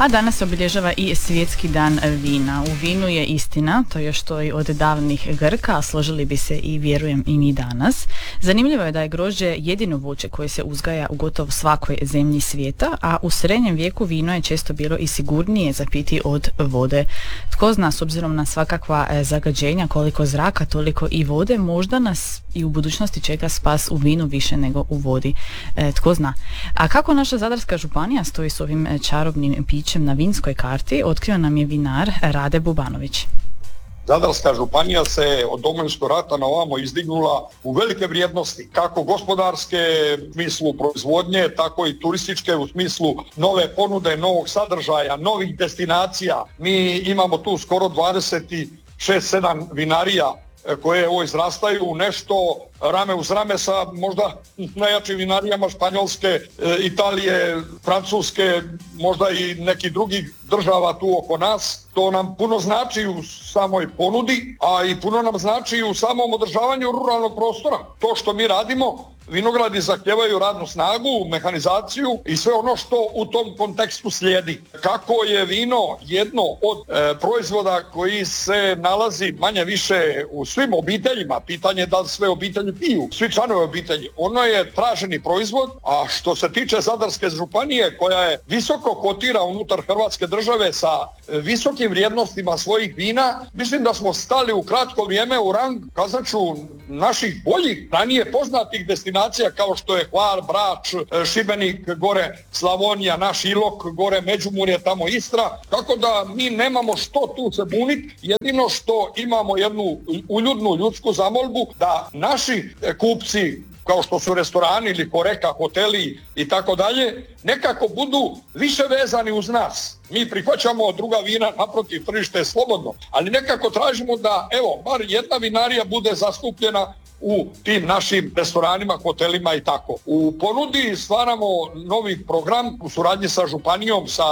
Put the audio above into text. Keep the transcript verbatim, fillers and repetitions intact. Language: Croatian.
A danas se obilježava i Svjetski dan vina. U vinu je istina, to još stoji od davnih Grka, a složili bi se i vjerujem i mi danas. Zanimljivo je da je grožđe jedino voće koje se uzgaja u gotovo svakoj zemlji svijeta, a u srednjem vijeku vino je često bilo i sigurnije za piti od vode. Tko zna, s obzirom na svakakva zagađenja, koliko zraka, toliko i vode, možda nas i u budućnosti čeka spas u vinu više nego u vodi. E, tko zna. A kako naša Zadarska županija stoji s ovim čarobnim pićem na vinskoj karti, otkrio nam je vinar Rade Bubanović. Zadarska županija se od Domovinskog rata na ovamo izdignula u velike vrijednosti, kako gospodarske u smislu proizvodnje, tako i turističke u smislu nove ponude, novog sadržaja, novih destinacija. Mi imamo tu skoro dvadeset šest sedam vinarija koje ovo izrastaju u nešto rame uz rame sa možda najjačim vinarijama Španjolske, Italije, Francuske, možda i nekih drugih država tu oko nas. To nam puno znači u samoj ponudi, a i puno nam znači u samom održavanju ruralnog prostora. To što mi radimo, vinogradi zahtijevaju radnu snagu, mehanizaciju i sve ono što u tom kontekstu slijedi. Kako je vino jedno od e, proizvoda koji se nalazi manje više u svim obiteljima, pitanje je da li sve obitelji piju, svi članovi obitelji, ono je traženi proizvod, a što se tiče Zadarske županije koja je visoko kotira unutar Hrvatske države sa e, visokim vrijednostima svojih vina, mislim da smo stali u kratko vrijeme u rang, kazat ću, naših boljih, ranije poznatih destinacija kao što je Hvar, Brač, Šibenik, gore Slavonija, naš Ilok, gore Međimurje, tamo Istra, tako da mi nemamo što tu se buniti, jedino što imamo jednu uljudnu ljudsku zamolbu da naši kupci, kao što su restorani ili Horeka, hoteli i tako dalje, nekako budu više vezani uz nas. Mi prihvaćamo druga vina, naprotiv, tržište je slobodno, ali nekako tražimo da, evo, bar jedna vinarija bude zastupljena u tim našim restoranima, hotelima i tako. U ponudi stvaramo novi program u suradnji sa županijom, sa